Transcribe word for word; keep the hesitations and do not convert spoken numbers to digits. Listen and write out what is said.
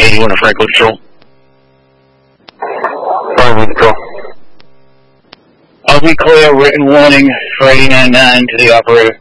eighty-one to Franklin Patrol. Franklin Patrol. I'll be clear, written warning for eighty-nine nine to the operator.